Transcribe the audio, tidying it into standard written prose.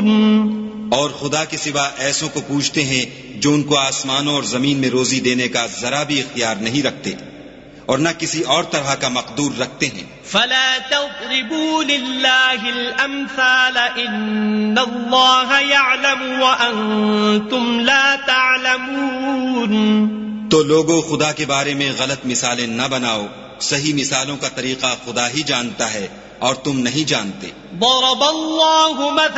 और खुदा के सिवा ऐसों को पूछते हैं जो उनको आसमानों और जमीन में रोजी देने का जरा भी इख्तियार नहीं रखते और न किसी और तरह का मकदूर रखते हैं। फला तज़रिबू लिल्लाहिल अम्साल इन्नल्लाह यअलमु व अंतुम ला तअलमून। तो लोगों, खुदा के बारे में गलत मिसालें न बनाओ, सही मिसालों का तरीका खुदा ही जानता है और तुम नहीं जानते।